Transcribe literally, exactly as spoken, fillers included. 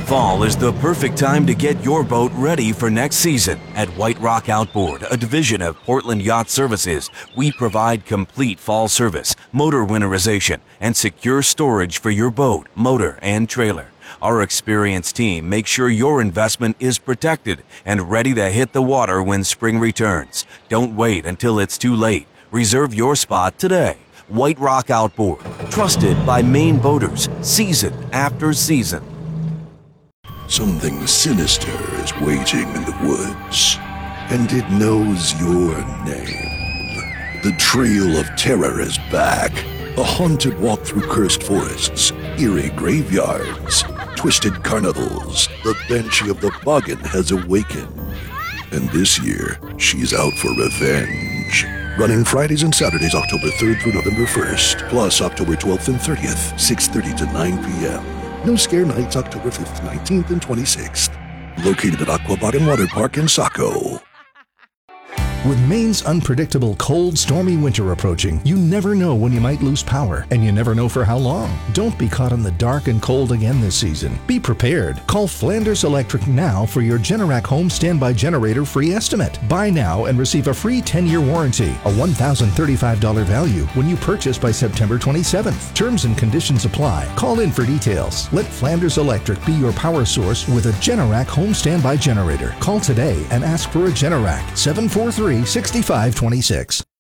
Fall is the perfect time to get your boat ready for next season. At White Rock Outboard, a division of Portland Yacht Services, we provide complete fall service, motor winterization, and secure storage for your boat, motor, and trailer. Our experienced team makes sure your investment is protected and ready to hit the water when spring returns. Don't wait until it's too late. Reserve your spot today. White Rock Outboard, trusted by Maine boaters, season after season. Something sinister is waiting in the woods, and it knows your name. The Trail of Terror is back. A haunted walk through cursed forests, eerie graveyards, twisted carnivals. The Banshee of the Boggin has awakened. And this year, she's out for revenge. Running Fridays and Saturdays, October third through November first, plus October twelfth and thirtieth, six thirty to nine p.m. No Scare Nights, October fifth, nineteenth, and twenty-sixth. Located at Aqua Boggin Water Park in Saco. With Maine's unpredictable cold, stormy winter approaching, you never know when you might lose power, and you never know for how long. Don't be caught in the dark and cold again this season. Be prepared. Call Flanders Electric now for your Generac home standby generator free estimate. Buy now and receive a free ten-year warranty, a one thousand thirty-five dollars value when you purchase by September twenty-seventh. Terms and conditions apply. Call in for details. Let Flanders Electric be your power source with a Generac home standby generator. Call today and ask for a Generac. seven four three, six five two six.